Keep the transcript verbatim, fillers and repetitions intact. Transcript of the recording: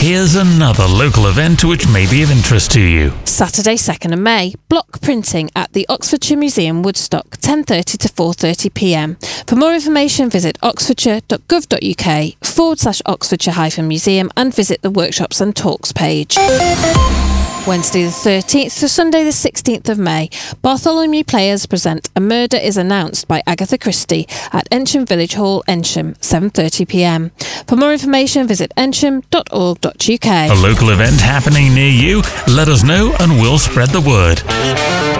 Here's another local event which may be of interest to you. Saturday, second of May, block printing at the Oxfordshire Museum, Woodstock, ten thirty to four thirty p m. For more information, visit oxfordshire.gov.uk forward slash Oxfordshire hyphen museum and visit the workshops and talks page. Wednesday the thirteenth to Sunday the sixteenth of May, Bartholomew Players present A Murder is Announced by Agatha Christie at Ensham Village Hall, Ensham, seven thirty p m. For more information, visit ensham dot org dot uk. A local event happening near you? Let us know and we'll spread the word.